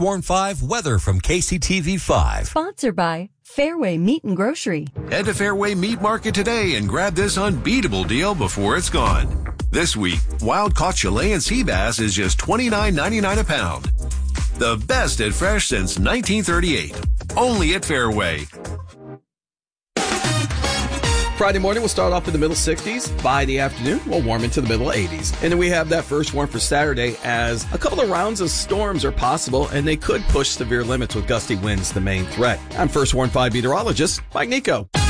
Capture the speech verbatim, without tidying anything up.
Warn five weather from K C T V five. Sponsored by Fairway Meat and Grocery. Head to Fairway Meat Market today and grab this unbeatable deal before it's gone. This week, wild-caught Chilean sea bass is just twenty-nine ninety-nine a pound. The best at fresh since nineteen thirty-eight. Only at Fairway. Friday morning, we'll start off in the middle sixties. By the afternoon, we'll warm into the middle eighties. And then we have that first warm for Saturday as a couple of rounds of storms are possible, and they could push severe limits with gusty winds the main threat. I'm First Warn five meteorologist Mike Nico.